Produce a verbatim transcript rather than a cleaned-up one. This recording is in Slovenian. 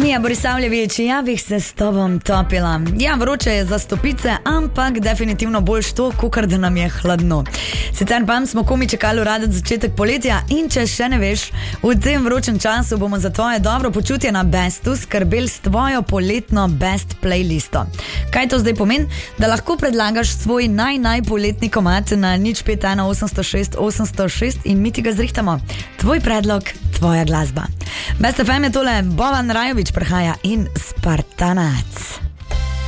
Mija Borisavljević, ja bih se s tobom topila. Ja, vroče je za stopice, ampak definitivno boljš to, kakor da nam je hladno. Sicer pa smo komi čakali uraditi začetek poletja in če še ne veš, v tem vročem času bomo za tvoje dobro počutje na Bestu skrbeli s tvojo poletno Best playlisto. Kaj to zdaj pomeni? Da lahko predlagaš svoj naj-naj poletni komad na nič pet ena osemsto šest osemsto šest in mi ti ga zrihtamo. Tvoj predlog, tvoja glasba. Best F M je tole, Boban Rajović prihaja in Spartanac.